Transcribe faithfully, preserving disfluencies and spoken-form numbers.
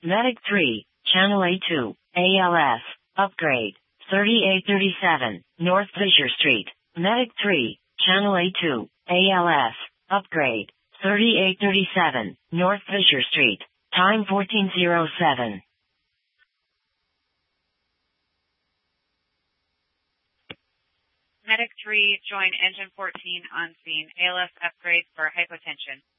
Medic three, Channel A two, A L S, upgrade, thirty-eight thirty-seven, North Fisher Street. Medic three, Channel A two, A L S, upgrade, thirty-eight thirty-seven, North Fisher Street. Time fourteen oh seven. Medic three, join Engine fourteen on scene. A L S upgrade for hypotension.